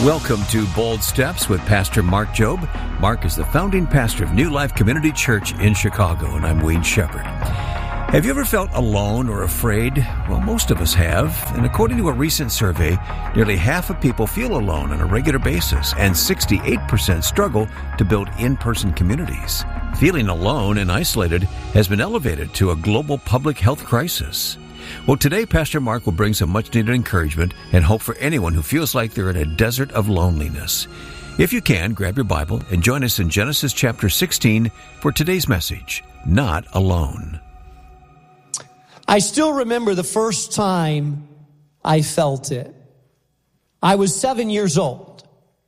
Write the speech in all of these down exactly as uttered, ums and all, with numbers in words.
Welcome to Bold Steps with Pastor Mark Jobe. Mark is the founding pastor of New Life Community Church in Chicago, and I'm Wayne Shepherd. Have you ever felt alone or afraid? Well, most of us have, and according to a recent survey, nearly half of people feel alone on a regular basis, and sixty-eight percent struggle to build in-person communities. Feeling alone and isolated has been elevated to a global public health crisis. Well, today, Pastor Mark will bring some much-needed encouragement and hope for anyone who feels like they're in a desert of loneliness. If you can, grab your Bible and join us in Genesis chapter sixteen for today's message, Not Alone. I still remember the first time I felt it. I was seven years old.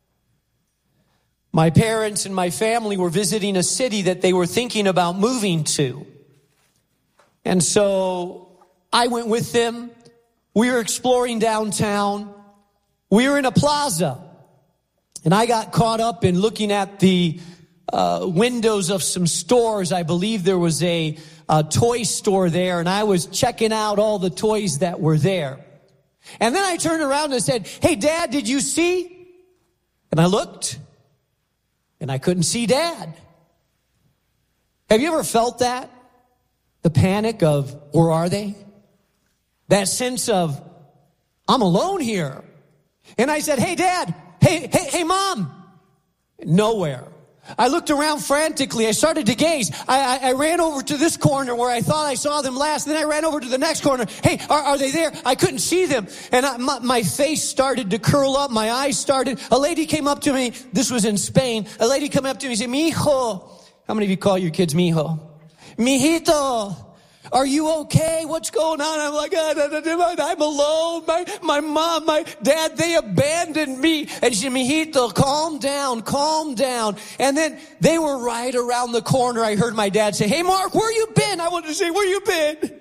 My parents and my family were visiting a city that they were thinking about moving to. And so I went with them. We were exploring downtown. We were in a plaza. And I got caught up in looking at the uh, windows of some stores. I believe there was a, a toy store there, and I was checking out all the toys that were there. And then I turned around and said, "Hey, Dad, did you see?" And I looked, and I couldn't see Dad. Have you ever felt that? The panic of, where are they? That sense of, I'm alone here. And I said, "Hey, Dad, hey, hey, hey, Mom." Nowhere. I looked around frantically. I started to gaze. I, I, I ran over to this corner where I thought I saw them last. Then I ran over to the next corner. Hey, are, are they there? I couldn't see them. And I, my, my face started to curl up. My eyes started. A lady came up to me. This was in Spain. A lady came up to me and said, "Mijo." How many of you call your kids Mijo? "Mijito, are you okay? What's going on?" I'm like, I'm alone. My, my mom, my dad, they abandoned me. And she said, "Mijito, calm down, calm down." And then they were right around the corner. I heard my dad say, "Hey, Mark, where you been?" I wanted to say, "Where you been?"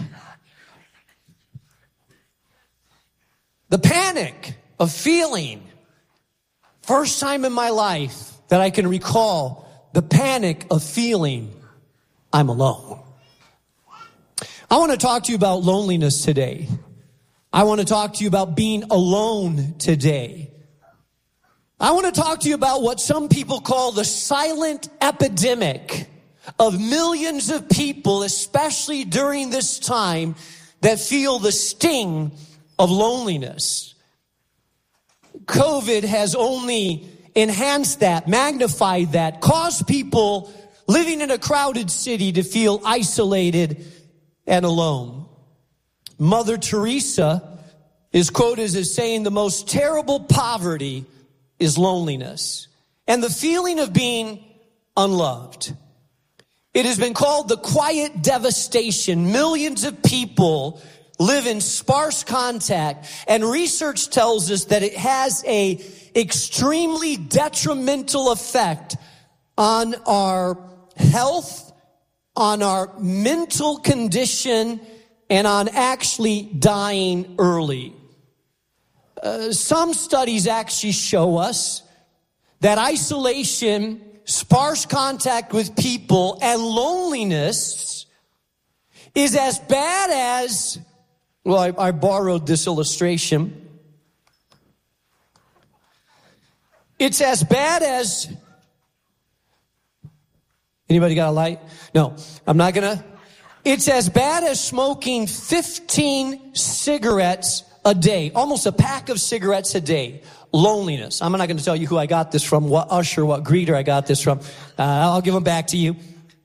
The panic of feeling. First time in my life that I can recall the panic of feeling I'm alone. I want to talk to you about loneliness today. I want to talk to you about being alone today. I want to talk to you about what some people call the silent epidemic of millions of people, especially during this time, that feel the sting of loneliness. COVID has only enhanced that, magnified that, caused people living in a crowded city to feel isolated and alone. Mother Teresa is quoted as saying the most terrible poverty is loneliness and the feeling of being unloved. It has been called the quiet devastation. Millions of people live in sparse contact, and research tells us that it has a extremely detrimental effect on our health, on our mental condition, and on actually dying early. Uh, some studies actually show us that isolation, sparse contact with people, and loneliness is as bad as, well, I, I borrowed this illustration. It's as bad as, anybody got a light? No, I'm not gonna. It's as bad as smoking fifteen cigarettes a day, almost a pack of cigarettes a day. Loneliness. I'm not going to tell you who I got this from, what usher, what greeter I got this from. Uh, I'll give them back to you.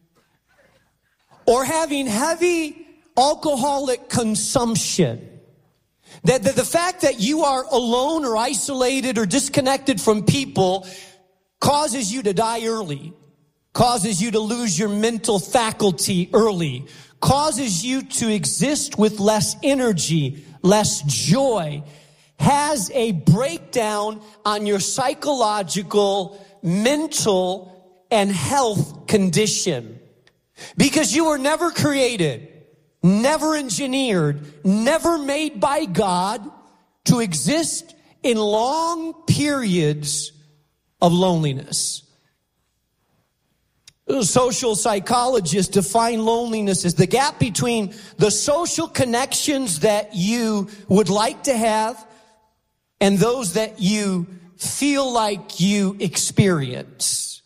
Or having heavy alcoholic consumption. That the, the fact that you are alone or isolated or disconnected from people causes you to die early. Causes you to lose your mental faculty early, causes you to exist with less energy, less joy, has a breakdown on your psychological, mental, and health condition. Because you were never created, never engineered, never made by God to exist in long periods of loneliness. Social psychologists define loneliness as the gap between the social connections that you would like to have and those that you feel like you experience.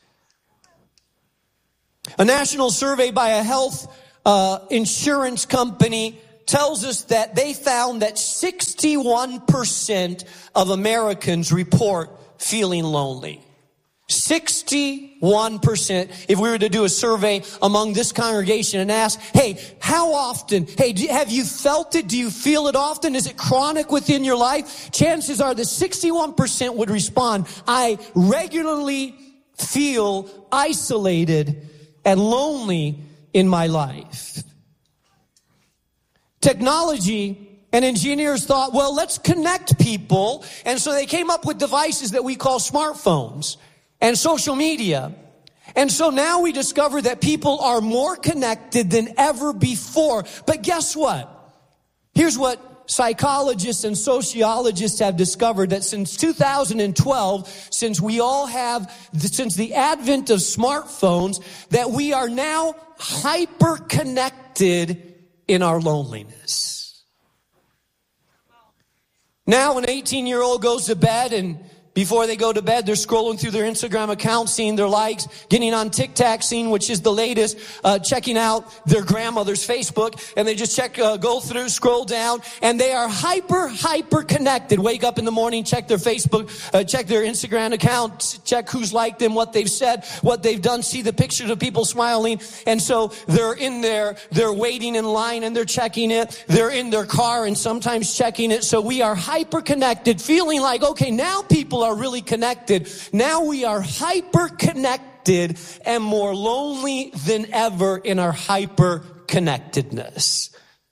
A national survey by a health uh, insurance company tells us that they found that sixty-one percent of Americans report feeling lonely. sixty-one percent. If we were to do a survey among this congregation and ask, hey, how often, hey, do, have you felt it? Do you feel it often? Is it chronic within your life? Chances are that sixty-one percent would respond, I regularly feel isolated and lonely in my life. Technology and engineers thought, well, let's connect people. And so they came up with devices that we call smartphones and social media. And so now we discover that people are more connected than ever before. But guess what? Here's what psychologists and sociologists have discovered, that since two thousand twelve, since we all have, since the advent of smartphones, that we are now hyper-connected in our loneliness. Now an eighteen-year-old goes to bed, and before they go to bed, they're scrolling through their Instagram account, seeing their likes, getting on TikTok, seeing which is the latest, uh, checking out their grandmother's Facebook, and they just check, uh, go through, scroll down, and they are hyper, hyper connected. Wake up in the morning, check their Facebook, uh, check their Instagram account, check who's liked them, what they've said, what they've done, see the pictures of people smiling, and so they're in there, they're waiting in line, and they're checking it. They're in their car and sometimes checking it. So we are hyper connected, feeling like, okay, now people are really connected. Now we are hyper connected and more lonely than ever in our hyper connectedness.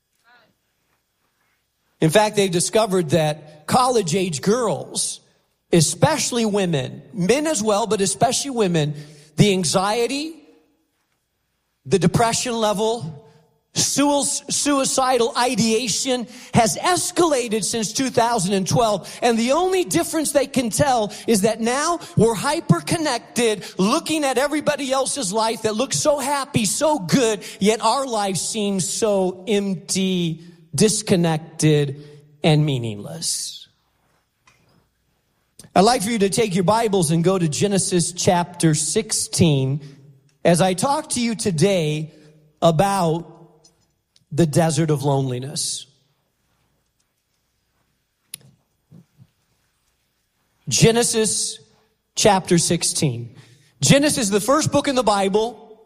In fact, they've discovered that college age girls, especially women, men as well, but especially women, the anxiety, the depression level, suicidal ideation has escalated since two thousand twelve. And the only difference they can tell is that now we're hyper connected, looking at everybody else's life that looks so happy, so good, yet our life seems so empty, disconnected, and meaningless. I'd like for you to take your Bibles and go to Genesis chapter sixteen as I talk to you today about the desert of loneliness. Genesis chapter sixteen. Genesis is the first book in the Bible,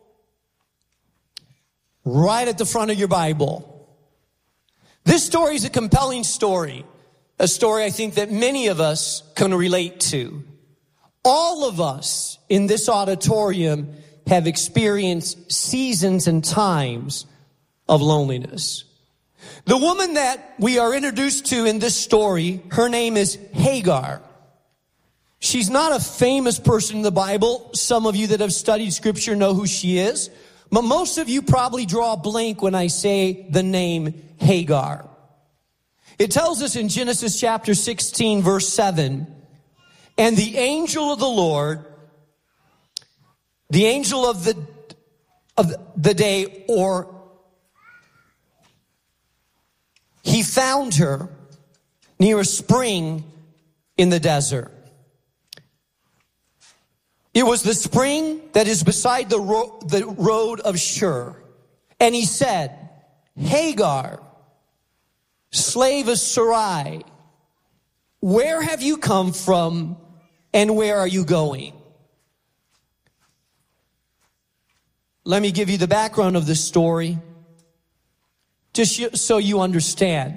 right at the front of your Bible. This story is a compelling story, a story I think that many of us can relate to. All of us in this auditorium have experienced seasons and times of loneliness. The woman that we are introduced to in this story, her name is Hagar. She's not a famous person in the Bible. Some of you that have studied scripture know who she is. But most of you probably draw a blank when I say the name Hagar. It tells us in Genesis chapter sixteen, verse seven, and the angel of the Lord, the angel of the, of the day, or he found her near a spring in the desert. It was the spring that is beside the, ro- the road of Shur. And he said, Hagar, slave of Sarai, where have you come from and where are you going? Let me give you the background of this story, just so you understand.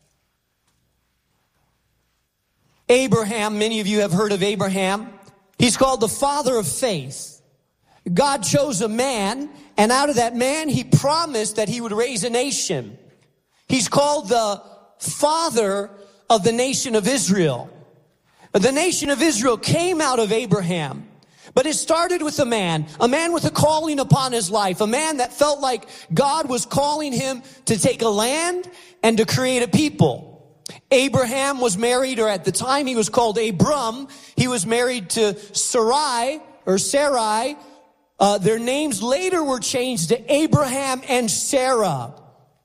Abraham, many of you have heard of Abraham. He's called the father of faith. God chose a man, and out of that man, he promised that he would raise a nation. He's called the father of the nation of Israel. The nation of Israel came out of Abraham. But it started with a man, a man with a calling upon his life, a man that felt like God was calling him to take a land and to create a people. Abraham was married, or at the time he was called Abram. He was married to Sarai, or Sarai. Uh, their names later were changed to Abraham and Sarah.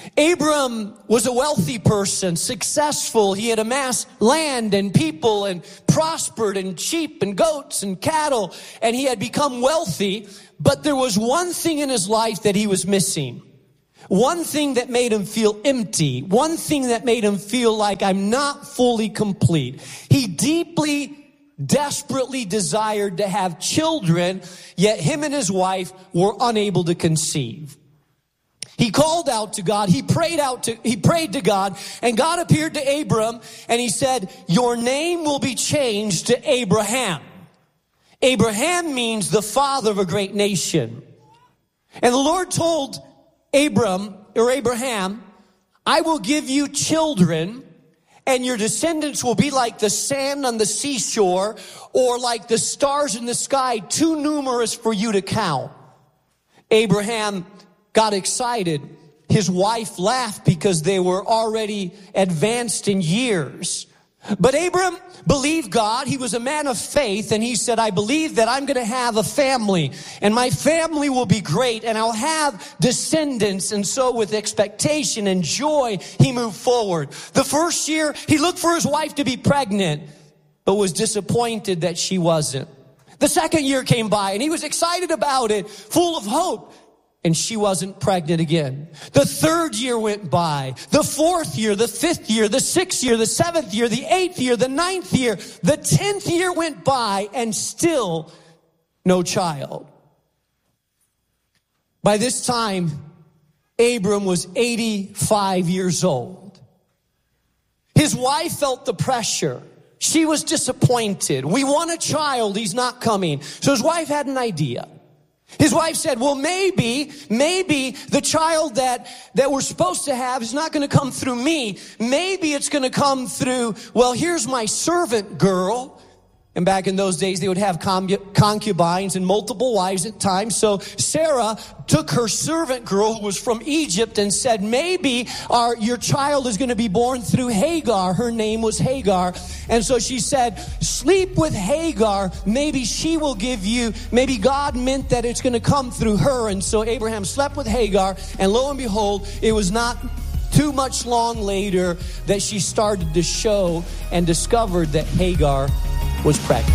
Abram was a wealthy person, successful. He had amassed land and people and prospered and sheep and goats and cattle, and he had become wealthy. But there was one thing in his life that he was missing. One thing that made him feel empty. One thing that made him feel like I'm not fully complete. He deeply, desperately desired to have children, yet him and his wife were unable to conceive. He called out to God. He prayed out to, he prayed to God, and God appeared to Abram, and he said, your name will be changed to Abraham. Abraham means the father of a great nation. And the Lord told Abram, or Abraham, I will give you children, and your descendants will be like the sand on the seashore, or like the stars in the sky, too numerous for you to count. Abraham got excited. His wife laughed because they were already advanced in years. But Abram believed God. He was a man of faith, and he said, I believe that I'm going to have a family, and my family will be great, and I'll have descendants. And so with expectation and joy, he moved forward. The first year, he looked for his wife to be pregnant, but was disappointed that she wasn't. The second year came by, and he was excited about it, full of hope. And she wasn't pregnant again. The third year went by. The fourth year, the fifth year, the sixth year, the seventh year, the eighth year, the ninth year, the tenth year went by, and still no child. By this time, Abram was eighty-five years old. His wife felt the pressure. She was disappointed. We want a child. He's not coming. So his wife had an idea. His wife said, well, maybe, maybe the child that, that we're supposed to have is not going to come through me. Maybe it's going to come through, well, here's my servant girl. And back in those days, they would have concubines and multiple wives at times. So Sarah took her servant girl, who was from Egypt, and said, maybe our, your child is going to be born through Hagar. Her name was Hagar. And so she said, sleep with Hagar. Maybe she will give you, maybe God meant that it's going to come through her. And so Abraham slept with Hagar, and lo and behold, it was not too much long later that she started to show and discovered that Hagar was pregnant.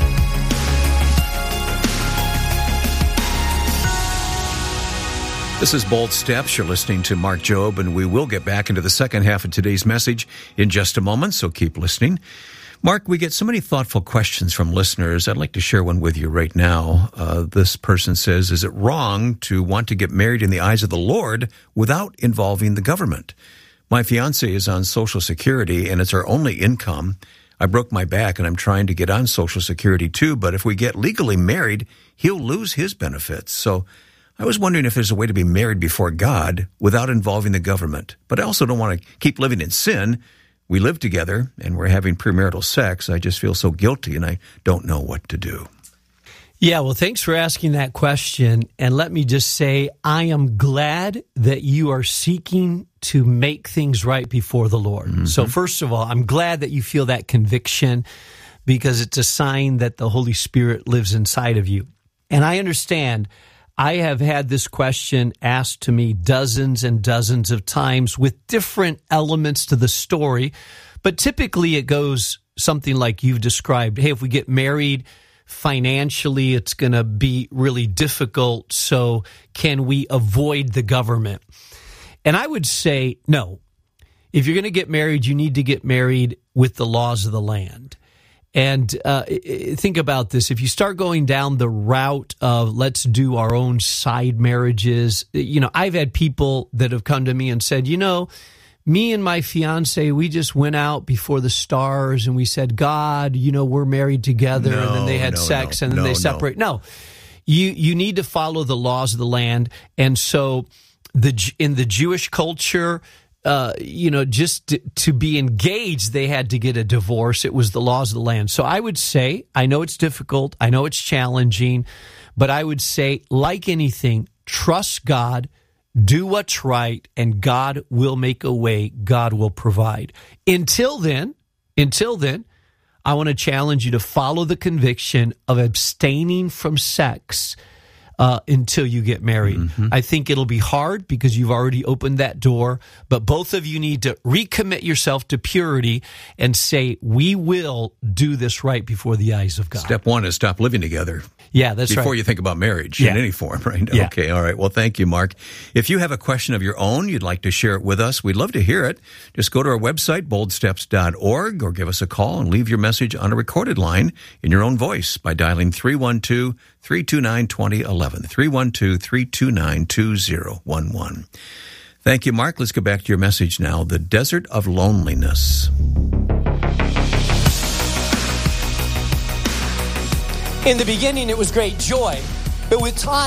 This is Bold Steps. You're listening to Mark Jobe, and we will get back into the second half of today's message in just a moment, so keep listening. Mark, we get so many thoughtful questions from listeners. I'd like to share one with you right now. Uh, this person says, is it wrong to want to get married in the eyes of the Lord without involving the government? My fiance is on Social Security, and it's her only income. I broke my back, and I'm trying to get on Social Security too, but if we get legally married, he'll lose his benefits. So I was wondering if there's a way to be married before God without involving the government. But I also don't want to keep living in sin. We live together, and we're having premarital sex. I just feel so guilty, and I don't know what to do. Yeah, well, thanks for asking that question. And let me just say, I am glad that you are seeking to make things right before the Lord. Mm-hmm. So first of all, I'm glad that you feel that conviction, because it's a sign that the Holy Spirit lives inside of you. And I understand, I have had this question asked to me dozens and dozens of times with different elements to the story, but typically it goes something like you've described. Hey, if we get married, financially, it's going to be really difficult, so can we avoid the government? And I would say, no. If you're going to get married, you need to get married with the laws of the land. And uh, think about this. If you start going down the route of let's do our own side marriages, you know, I've had people that have come to me and said, you know, me and my fiance, we just went out before the stars and we said, God, you know, we're married together. No, and then they had no, sex no, and then no, they separate. No. no, you you need to follow the laws of the land. And so the in the Jewish culture, uh, you know, just to, to be engaged, they had to get a divorce. It was the laws of the land. So I would say, I know it's difficult. I know it's challenging. But I would say, like anything, trust God. Do what's right, and God will make a way. God will provide. Until then, until then, I want to challenge you to follow the conviction of abstaining from sex uh, until you get married. Mm-hmm. I think it'll be hard because you've already opened that door, but both of you need to recommit yourself to purity and say, we will do this right before the eyes of God. Step one is stop living together. Yeah, that's Before right. you think about marriage Yeah. in any form, right? Yeah. Okay, all right. Well, thank you, Mark. If you have a question of your own, you'd like to share it with us, we'd love to hear it. Just go to our website, bold steps dot org, or give us a call and leave your message on a recorded line in your own voice by dialing three one two, three two nine, two zero one one, three one two, three two nine, two zero one one. Thank you, Mark. Let's go back to your message now, The Desert of Loneliness. In the beginning, it was great joy, but with time,